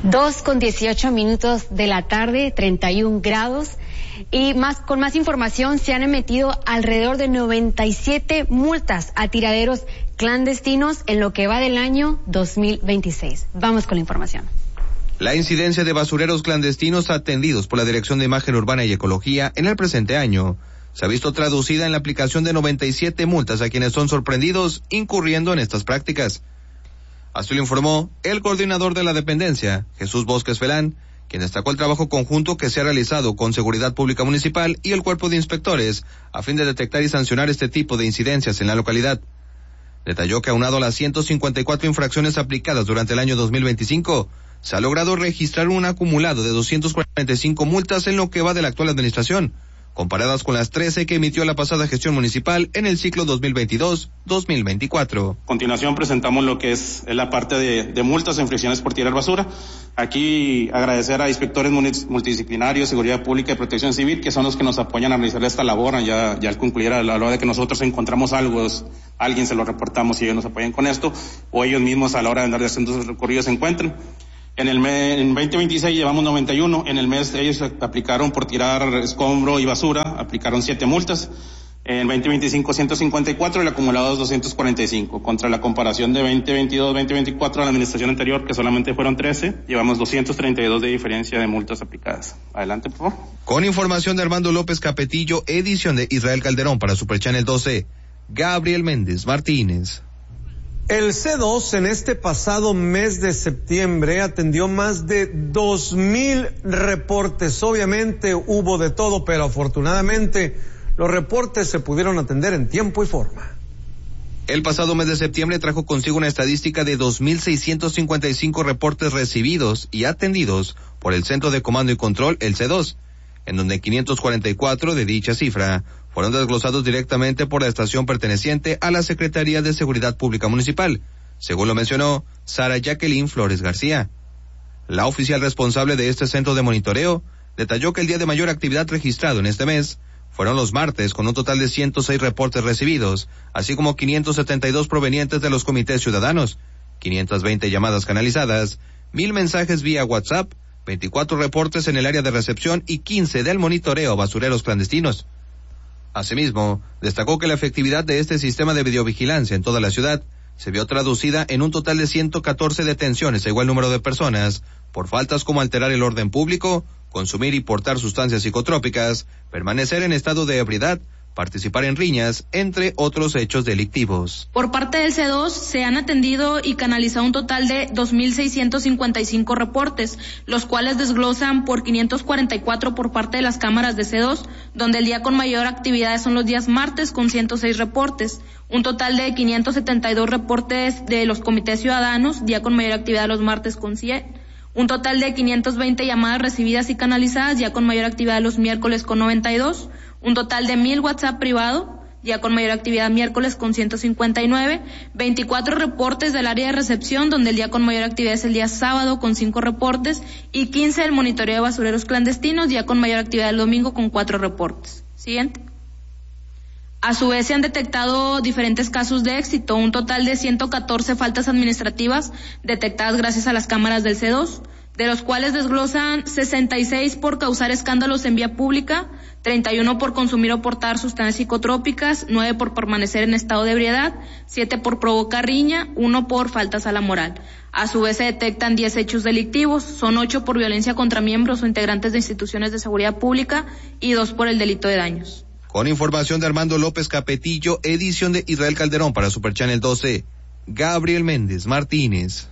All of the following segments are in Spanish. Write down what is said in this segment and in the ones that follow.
2:18 de la tarde, 31 grados. Y con más información, se han emitido alrededor de 97 multas a tiraderos clandestinos en lo que va del año 2026. Vamos con la información. La incidencia de basureros clandestinos atendidos por la Dirección de Imagen Urbana y Ecología en el presente año se ha visto traducida en la aplicación de 97 multas a quienes son sorprendidos incurriendo en estas prácticas. Así lo informó el coordinador de la dependencia, Jesús Bosques Felán, quien destacó el trabajo conjunto que se ha realizado con Seguridad Pública Municipal y el Cuerpo de Inspectores a fin de detectar y sancionar este tipo de incidencias en la localidad. Detalló que aunado a las 154 infracciones aplicadas durante el año 2025, se ha logrado registrar un acumulado de 245 multas en lo que va de la actual administración, comparadas con las 13 que emitió la pasada gestión municipal en el ciclo 2022-2024. A continuación presentamos lo que es la parte de multas e infracciones por tirar basura. Aquí agradecer a inspectores multidisciplinarios, seguridad pública y protección civil, que son los que nos apoyan a realizar esta labor. Ya al concluir, a la hora de que nosotros encontramos algo, alguien se lo reportamos y ellos nos apoyan con esto, o ellos mismos a la hora de andar haciendo sus recorridos se encuentran. En 2026 llevamos 91, en el mes ellos aplicaron por tirar escombro y basura, aplicaron 7 multas, en 2025 154, el acumulado es 245, contra la comparación de 2022-2024 a la administración anterior, que solamente fueron 13, llevamos 232 de diferencia de multas aplicadas. Adelante, por favor. Con información de Armando López Capetillo, edición de Israel Calderón para Super Channel 12, Gabriel Méndez Martínez. El C2 en este pasado mes de septiembre atendió más de 2,000 reportes. Obviamente hubo de todo, pero afortunadamente los reportes se pudieron atender en tiempo y forma. El pasado mes de septiembre trajo consigo una estadística de 2,655 reportes recibidos y atendidos por el Centro de Comando y Control, el C2, en donde 544 de dicha cifra fueron desglosados directamente por la estación perteneciente a la Secretaría de Seguridad Pública Municipal, según lo mencionó Sara Jacqueline Flores García. La oficial responsable de este centro de monitoreo detalló que el día de mayor actividad registrado en este mes fueron los martes, con un total de 106 reportes recibidos, así como 572 provenientes de los comités ciudadanos, 520 llamadas canalizadas, 1,000 mensajes vía WhatsApp, 24 reportes en el área de recepción y 15 del monitoreo a basureros clandestinos. Asimismo, destacó que la efectividad de este sistema de videovigilancia en toda la ciudad se vio traducida en un total de 114 detenciones a igual número de personas por faltas como alterar el orden público, consumir y portar sustancias psicotrópicas, permanecer en estado de ebriedad, participar en riñas, entre otros hechos delictivos. Por parte del C2 se han atendido y canalizado un total de 2,655 reportes, los cuales desglosan por 544 por parte de las cámaras de C2, donde el día con mayor actividad son los días martes con 106 reportes, un total de 572 reportes de los comités ciudadanos, día con mayor actividad los martes con 100, un total de 520 llamadas recibidas y canalizadas, ya con mayor actividad los miércoles con 92, un total de 1,000 WhatsApp privado, ya con mayor actividad miércoles con 159, 24 reportes del área de recepción, donde el día con mayor actividad es el día sábado con 5 reportes, y 15 del monitoreo de basureros clandestinos, ya con mayor actividad el domingo con 4 reportes. Siguiente. A su vez se han detectado diferentes casos de éxito, un total de 114 faltas administrativas detectadas gracias a las cámaras del C2, de los cuales desglosan 66 por causar escándalos en vía pública, 31 por consumir o portar sustancias psicotrópicas, 9 por permanecer en estado de ebriedad, 7 por provocar riña, 1 por faltas a la moral. A su vez se detectan 10 hechos delictivos, son 8 por violencia contra miembros o integrantes de instituciones de seguridad pública y 2 por el delito de daños. Con información de Armando López Capetillo, edición de Israel Calderón para Super Channel 12, Gabriel Méndez Martínez.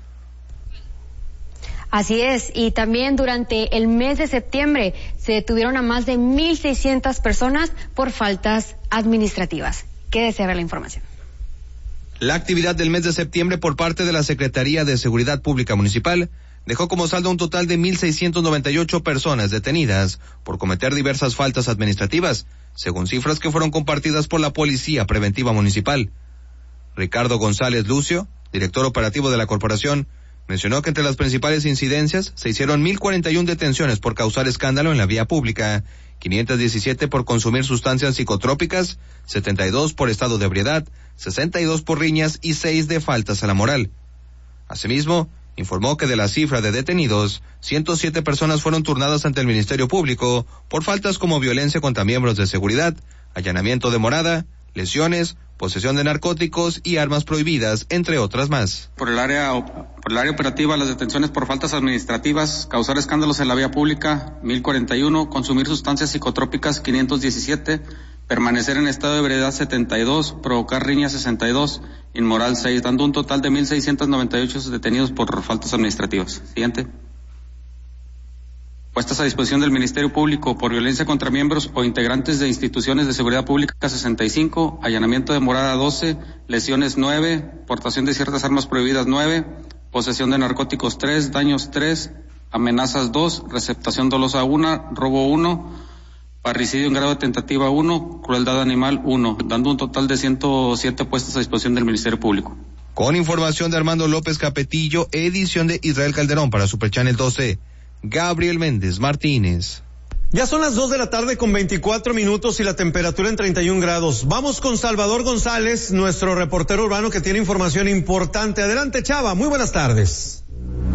Así es, y también durante el mes de septiembre se detuvieron a más de 1,600 personas por faltas administrativas. Quédese a ver la información. La actividad del mes de septiembre por parte de la Secretaría de Seguridad Pública Municipal dejó como saldo un total de 1,698 personas detenidas por cometer diversas faltas administrativas, según cifras que fueron compartidas por la Policía Preventiva Municipal. Ricardo González Lucio, director operativo de la corporación, mencionó que entre las principales incidencias se hicieron 1,041 detenciones por causar escándalo en la vía pública, 517 por consumir sustancias psicotrópicas, 72 por estado de ebriedad, 62 por riñas y 6 de faltas a la moral. Asimismo, informó que de la cifra de detenidos, 107 personas fueron turnadas ante el Ministerio Público por faltas como violencia contra miembros de seguridad, allanamiento de morada, lesiones, posesión de narcóticos y armas prohibidas, entre otras más. Por el área operativa, las detenciones por faltas administrativas, causar escándalos en la vía pública, 1041, consumir sustancias psicotrópicas, 517, permanecer en estado de ebriedad, 72, provocar riña, 62, inmoral, 6, dando un total de 1,698 detenidos por faltas administrativas. Siguiente. Puestas a disposición del Ministerio Público por violencia contra miembros o integrantes de instituciones de seguridad pública, 65, allanamiento de morada, 12, lesiones, 9, portación de ciertas armas prohibidas, 9, posesión de narcóticos, 3, daños, 3, amenazas, 2, receptación dolosa, 1, robo, 1, parricidio en grado de tentativa, 1, crueldad animal, 1, dando un total de 107 puestas a disposición del Ministerio Público. Con información de Armando López Capetillo, edición de Israel Calderón para Super Channel 12. Gabriel Méndez Martínez. Ya son las 2:24 p.m. y la temperatura en 31 grados. Vamos con Salvador González, nuestro reportero urbano que tiene información importante. Adelante, Chava, muy buenas tardes.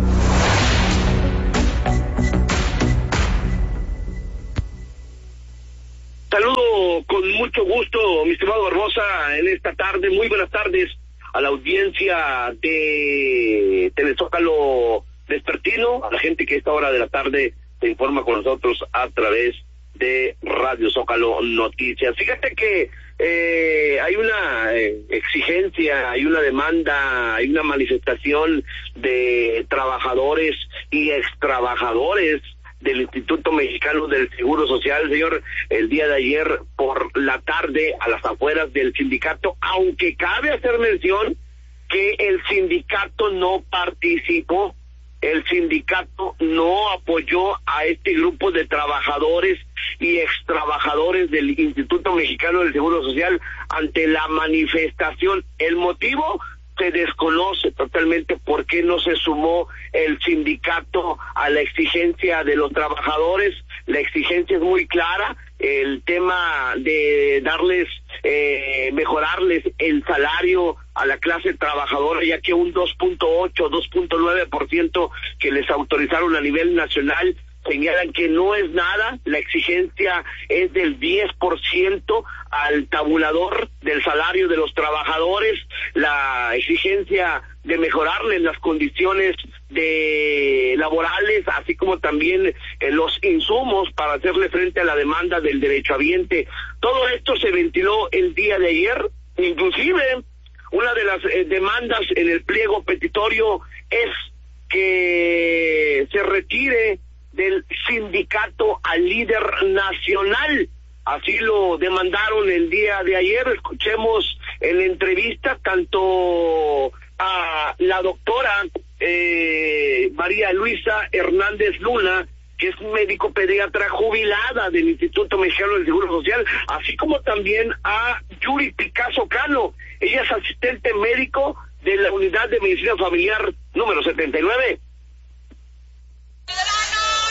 Saludo con mucho gusto, mi estimado Barbosa, en esta tarde. Muy buenas tardes a la audiencia de Telezócalo Vespertino, a la gente que a esta hora de la tarde se informa con nosotros a través de Radio Zócalo Noticias. Fíjate que hay una exigencia, hay una demanda, hay una manifestación de trabajadores y extrabajadores del Instituto Mexicano del Seguro Social, señor, el día de ayer por la tarde a las afueras del sindicato, aunque cabe hacer mención que el sindicato no participó. El sindicato no apoyó a este grupo de trabajadores y extrabajadores del Instituto Mexicano del Seguro Social ante la manifestación. El motivo se desconoce totalmente por qué no se sumó el sindicato a la exigencia de los trabajadores. La exigencia es muy clara, el tema de darles, mejorarles el salario a la clase trabajadora, ya que un 2.8, 2.9% que les autorizaron a nivel nacional señalan que no es nada. La exigencia es del 10% al tabulador del salario de los trabajadores, la exigencia de mejorarles las condiciones de laborales, así como también los insumos para hacerle frente a la demanda del derechohabiente. Todo esto se ventiló el día de ayer. Inclusive una de las demandas en el pliego petitorio es que se retire del sindicato al líder nacional. Así lo demandaron el día de ayer. Escuchemos en la entrevista tanto a la doctora María Luisa Hernández Luna, que es médico pediatra jubilada del Instituto Mexicano del Seguro Social, así como también a Yuri Picasso Cano. Ella es asistente médico de la Unidad de Medicina Familiar número 79